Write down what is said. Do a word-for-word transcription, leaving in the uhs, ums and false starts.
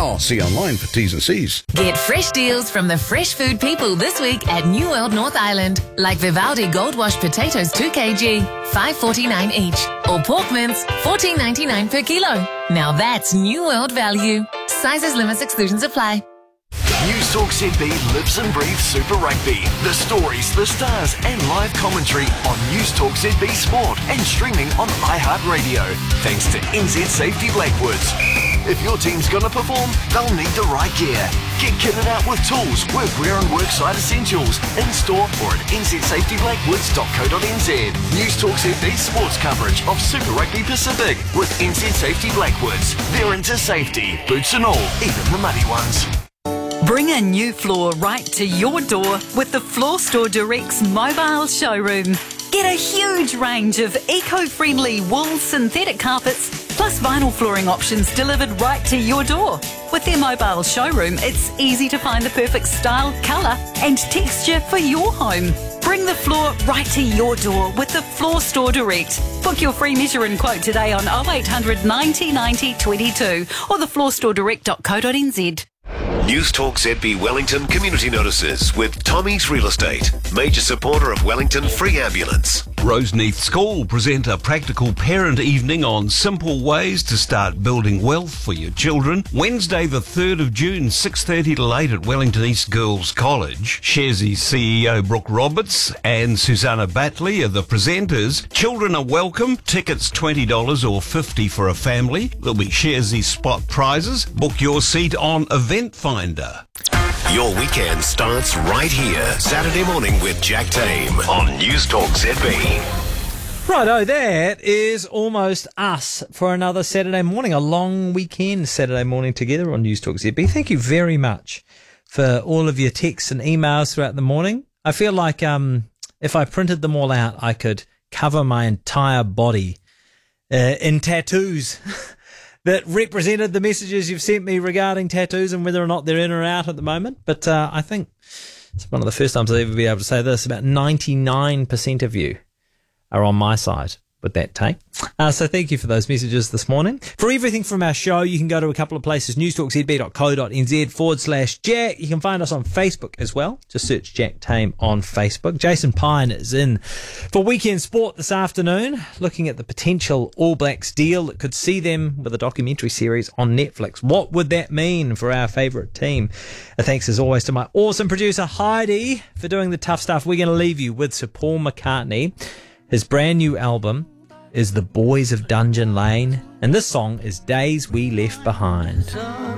now. See online for T's and C's. Get fresh deals from the fresh food people this week at New World North Island. Like Vivaldi Gold Wash potatoes two kilograms, five forty-nine each. Or pork mince, fourteen ninety-nine per kilo. Now that's New World value. Sizes, limits, exclusions apply. News Talk Z B lives and breathes Super Rugby. The stories, the stars and live commentary on News Talk Z B Sport and streaming on iHeartRadio. Thanks to N Z Safety Blackwoods. If your team's going to perform, they'll need the right gear. Get kitted out with tools, workwear and worksite essentials in store or at n z safety blackwoods dot co dot n z. News Talk Z B sports coverage of Super Rugby Pacific with N Z Safety Blackwoods. They're into safety, boots and all, even the muddy ones. Bring a new floor right to your door with the Floor Store Direct's mobile showroom. Get a huge range of eco-friendly wool synthetic carpets plus vinyl flooring options delivered right to your door. With their mobile showroom, it's easy to find the perfect style, colour and texture for your home. Bring the floor right to your door with the Floor Store Direct. Book your free measure and quote today on oh eight hundred ninety ninety twenty-two or the floor store direct dot co dot n z. News Talk Z B Wellington Community Notices with Tommy's Real Estate, major supporter of Wellington Free Ambulance. Roseneath School present a practical parent evening on simple ways to start building wealth for your children. Wednesday the third of June, six thirty to eight at Wellington East Girls College. Sharesies C E O Brooke Roberts and Susanna Batley are the presenters. Children are welcome. Tickets twenty dollars or fifty dollars for a family. There'll be Sharesies spot prizes. Book your seat on Event Finder. Your weekend starts right here. Saturday morning with Jack Tame on News Talk Z B. Righto, that is almost us for another Saturday morning, a long weekend Saturday morning together on News Talk Z B. Thank you very much for all of your texts and emails throughout the morning. I feel like um, if I printed them all out, I could cover my entire body uh, in tattoos that represented the messages you've sent me regarding tattoos and whether or not they're in or out at the moment. But uh, I think it's one of the first times I'll ever be able to say this. About ninety-nine percent of you are on my side with that take. Uh, so thank you for those messages this morning. For everything from our show, you can go to a couple of places, news talk z b dot co dot n z forward slash Jack. You can find us on Facebook as well. Just search Jack Tame on Facebook. Jason Pine is in for Weekend Sport this afternoon, looking at the potential All Blacks deal that could see them with a documentary series on Netflix. What would that mean for our favourite team? Uh, thanks as always to my awesome producer Heidi for doing the tough stuff. We're going to leave you with Sir Paul McCartney. His brand new album is The Boys of Dungeon Lane, and this song is Days We Left Behind.